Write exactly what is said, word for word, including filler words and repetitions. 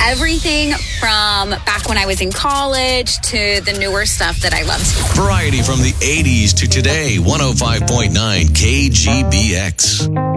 Everything from back when I was in college to the newer stuff that I loved. Variety from the eighties to today. one oh five point nine K G B X.